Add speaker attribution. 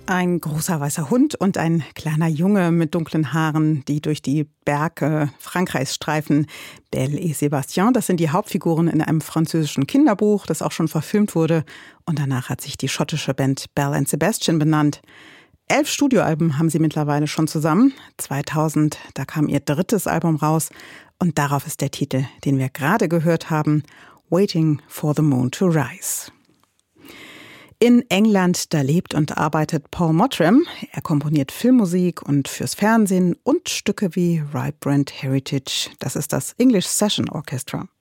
Speaker 1: Ein großer weißer Hund und ein kleiner Junge mit dunklen Haaren, die durch die Berge Frankreichs streifen. Belle et Sébastien, das sind die Hauptfiguren in einem französischen Kinderbuch, das auch schon verfilmt wurde. Und danach hat sich die schottische Band Belle and Sebastian benannt. 11 Studioalben haben sie mittlerweile schon zusammen. 2000, da kam ihr drittes Album raus. Und darauf ist der Titel, den wir gerade gehört haben, Waiting for the Moon to Rise. In England, da lebt und arbeitet Paul Mottram. Er komponiert Filmmusik und fürs Fernsehen und Stücke wie Vibrant Heritage. Das ist das English Session Orchestra.